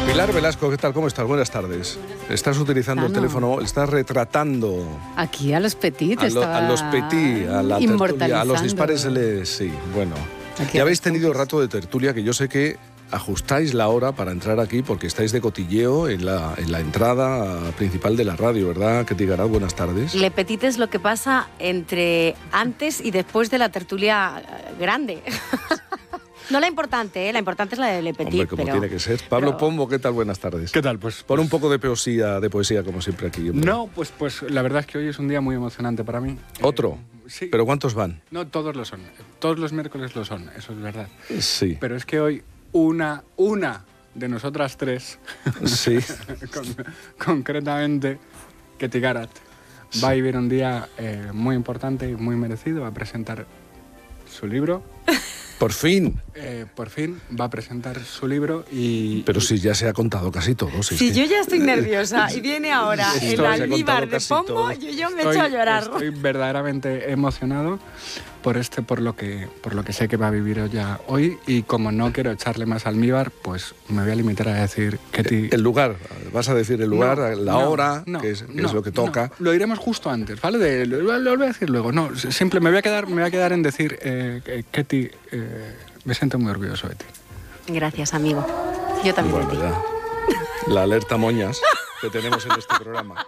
Pilar Velasco, ¿qué tal? ¿Cómo estás? Buenas tardes. Estás utilizando el teléfono, estás retratando... Aquí a los Petit. A los Petit, a la tertulia, a los dispares, sí, bueno. Aquí ya habéis tenido rato de tertulia, que yo sé que ajustáis la hora para entrar aquí porque estáis de cotilleo en la entrada principal de la radio, ¿verdad? Ketty Garat, buenas tardes. Le Petit es lo que pasa entre antes y después de la tertulia grande. No la importante, ¿eh? La importante es la de Le Petit. Hombre, como tiene que ser. Pablo Pombo, ¿qué tal? Buenas tardes. ¿Qué tal? Pues Pon un poco de poesía como siempre aquí. Hombre. No, pues la verdad es que hoy es un día muy emocionante para mí. ¿Otro? Sí. ¿Pero cuántos van? No, todos lo son. Todos los miércoles lo son, eso es verdad. Sí. Pero es que hoy una de nosotras tres, sí. concretamente Ketty Garat, va a vivir un día muy importante y muy merecido. Va a presentar su libro. Por fin. Por fin va a presentar su libro y... Pero si ya se ha contado casi todo. Si yo ya estoy nerviosa y viene ahora el almíbar de Pombo, yo me echo a llorar. Estoy verdaderamente emocionado por lo que sé que va a vivir ella hoy, y como no quiero echarle más almíbar, pues me voy a limitar a decir Ketty... El lugar, vas a decir el lugar, la hora, que es lo que toca. No, lo diremos justo antes, ¿vale? Lo voy a decir luego. No, simple, me voy a quedar en decir, Ketty, me siento muy orgulloso de ti. Gracias, amigo. Yo también de ti. Ya. La alerta moñas que tenemos en este programa.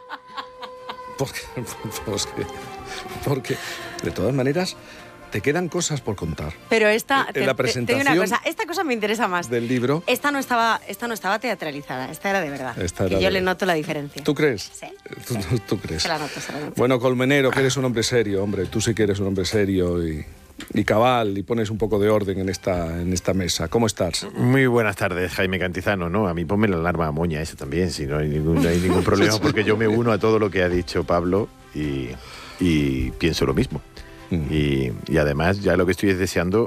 Porque de todas maneras, te quedan cosas por contar. Pero esta, en la presentación, te digo una cosa, esta cosa me interesa más. Del libro. Esta no estaba teatralizada, esta era de verdad. Yo le noto la diferencia. ¿Tú crees? Sí. ¿Tú crees? Se la noto. Bueno, Colmenero, que eres un hombre serio, hombre, tú sí que eres un hombre serio y cabal, y pones un poco de orden en esta mesa. ¿Cómo estás? Muy buenas tardes, Jaime Cantizano, ¿no? A mí ponme la alarma moña esa también, si no hay ningún problema, porque yo me uno a todo lo que ha dicho Pablo y pienso lo mismo. Y además ya lo que estoy es deseando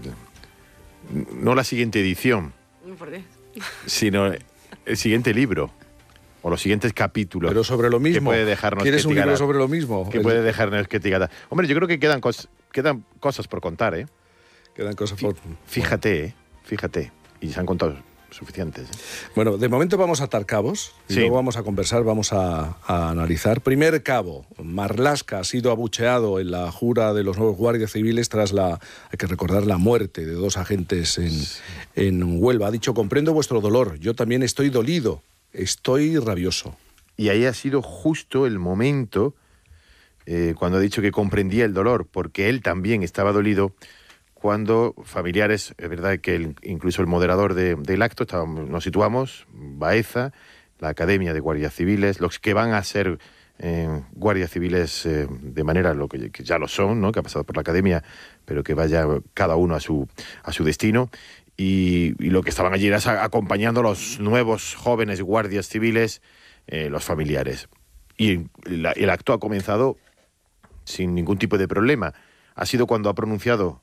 no la siguiente edición, ¿Por qué? sino el siguiente libro o los siguientes capítulos. Pero sobre lo mismo. Que puede dejarnos ¿Quieres un libro Garat, sobre lo mismo? que puede dejarnos Ketty Garat. Hombre, yo creo que quedan cosas por contar, ¿eh? Quedan cosas por... Fíjate. Y se han contado suficientes. Bueno, de momento vamos a atar cabos y luego vamos a conversar, vamos a analizar. Primer cabo, Marlaska ha sido abucheado en la jura de los nuevos guardias civiles tras hay que recordar, la muerte de 2 agentes en Huelva. Ha dicho: comprendo vuestro dolor, yo también estoy dolido, estoy rabioso. Y ahí ha sido justo el momento cuando ha dicho que comprendía el dolor, porque él también estaba dolido, cuando familiares, es verdad que incluso el moderador del acto, nos situamos, Baeza, la Academia de Guardias Civiles, los que van a ser guardias civiles de manera que ya lo son, ¿no? Que ha pasado por la Academia, pero que vaya cada uno a su destino, y lo que estaban allí era acompañando a los nuevos jóvenes guardias civiles, los familiares. Y el acto ha comenzado sin ningún tipo de problema. Ha sido cuando ha pronunciado